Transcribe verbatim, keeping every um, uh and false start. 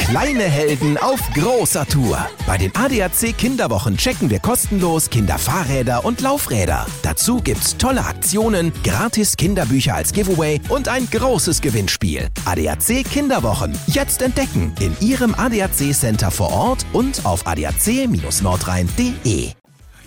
Kleine Helden auf großer Tour. Bei den A D A C Kinderwochen checken wir kostenlos Kinderfahrräder und Laufräder. Dazu gibt's tolle Aktionen, gratis Kinderbücher als Giveaway und ein großes Gewinnspiel. A D A C Kinderwochen. Jetzt entdecken in Ihrem A D A C Center vor Ort und auf a d a c Bindestrich nordrhein punkt de.